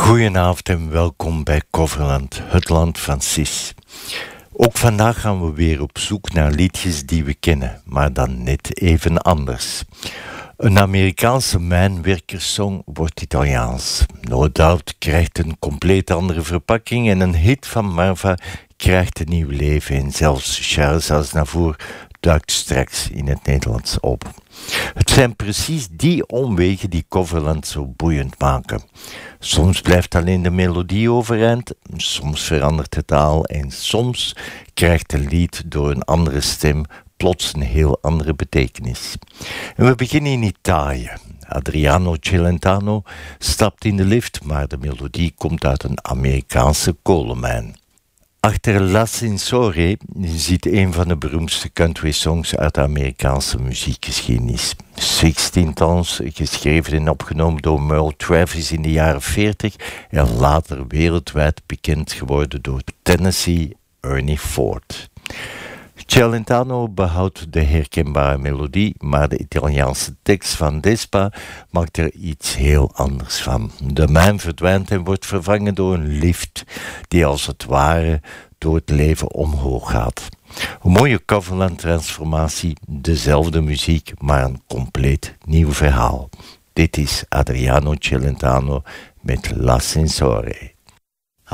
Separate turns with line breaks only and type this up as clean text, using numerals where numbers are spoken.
Goedenavond en welkom bij Coverland, het land van Sis. Ook vandaag gaan we weer op zoek naar liedjes die we kennen, maar dan net even anders. Een Amerikaanse mijnwerkerssong wordt Italiaans. No Doubt krijgt een compleet andere verpakking en een hit van Marva krijgt een nieuw leven. En zelfs Charles Aznavour duikt straks in het Nederlands op. Het zijn precies die omwegen die Coverland zo boeiend maken. Soms blijft alleen de melodie overeind, soms verandert de taal en soms krijgt een lied door een andere stem plots een heel andere betekenis. En we beginnen in Italië. Adriano Celentano stapt in de lift, maar de melodie komt uit een Amerikaanse kolenmijn. Achter L'Ascensore zit een van de beroemdste country songs uit de Amerikaanse muziekgeschiedenis. 16 Tons, geschreven en opgenomen door Merle Travis in de jaren 40 en later wereldwijd bekend geworden door Tennessee Ernie Ford. Celentano behoudt de herkenbare melodie, maar de Italiaanse tekst van Despa maakt er iets heel anders van. De mijn verdwijnt en wordt vervangen door een lift die als het ware door het leven omhoog gaat. Een mooie Coverland-transformatie, dezelfde muziek, maar een compleet nieuw verhaal. Dit is Adriano Celentano met L'Ascensore.